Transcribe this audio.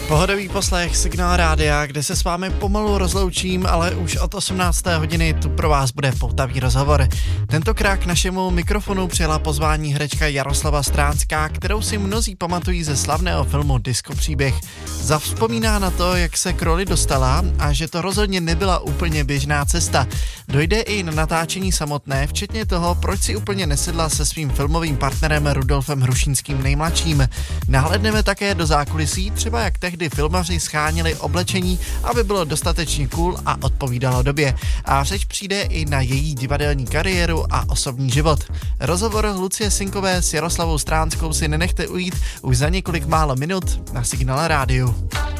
Pohodový poslech Signál Rádia, kde se s vámi pomalu rozloučím, ale už od 18. hodiny tu pro vás bude poutavý rozhovor. Tentokrát k našemu mikrofonu přijela pozvání herečka Jaroslava Stránská, kterou si mnozí pamatují ze slavného filmu Disco příběh. Zavzpomíná na to, jak se k roli dostala a že to rozhodně nebyla úplně běžná cesta. Dojde i na natáčení samotné, včetně toho, proč si úplně nesedla se svým filmovým partnerem Rudolfem Hrušínským nejmladším. Nahlédneme také do zákulisí, třeba jak tehdy filmaři scháněli oblečení, aby bylo dostatečně cool a odpovídalo době. A řeč přijde i na její divadelní kariéru a osobní život. Rozhovor Lucie Sinkové s Jaroslavou Stránskou si nenechte ujít už za několik málo minut na Signál Rádiu.